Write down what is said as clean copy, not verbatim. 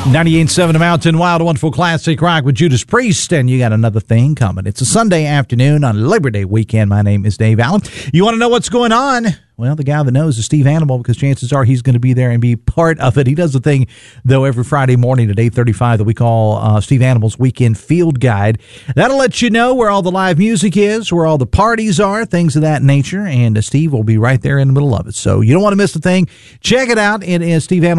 98.7 The Mountain, Wild, Wonderful Classic Rock with Judas Priest, and you got another thing coming. It's a Sunday afternoon on Labor Day weekend. My name is Dave Allen. You want to know what's going on? Well, the guy that knows is Steve Hannibal, because chances are he's going to be there and be part of it. He does the thing, though, every Friday morning at 8:35 that we call Steve Hannibal's Weekend Field Guide. That'll let you know where all the live music is, where all the parties are, things of that nature, and Steve will be right there in the middle of it. So you don't want to miss a thing. Check it out. It is Steve Hannibal.